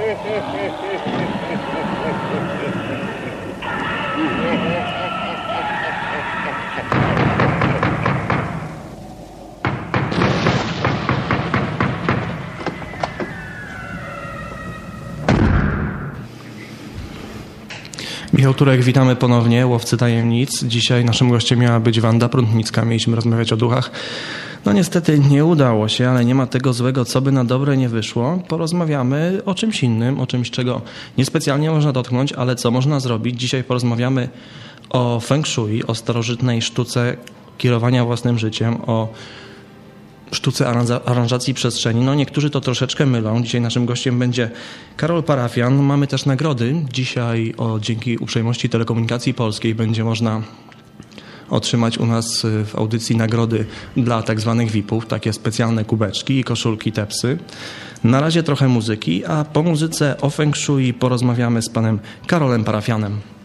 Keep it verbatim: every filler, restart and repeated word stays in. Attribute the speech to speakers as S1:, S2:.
S1: Michał Turek, witamy ponownie, Łowcy Tajemnic. Dzisiaj naszym gościem miała być Wanda Prądnicka, mieliśmy rozmawiać o duchach. No niestety nie udało się, ale nie ma tego złego, co by na dobre nie wyszło. Porozmawiamy o czymś innym, o czymś, czego niespecjalnie można dotknąć, ale co można zrobić. Dzisiaj porozmawiamy o feng shui, o starożytnej sztuce kierowania własnym życiem, o sztuce aranżacji przestrzeni. No niektórzy to troszeczkę mylą. Dzisiaj naszym gościem będzie Karol Parafian. Mamy też nagrody. Dzisiaj o, dzięki uprzejmości Telekomunikacji Polskiej będzie można otrzymać u nas w audycji nagrody dla tak zwanych V I P ów, takie specjalne kubeczki i koszulki Tepsy. Na razie trochę muzyki, a po muzyce o feng shui porozmawiamy z panem Karolem Parafianem.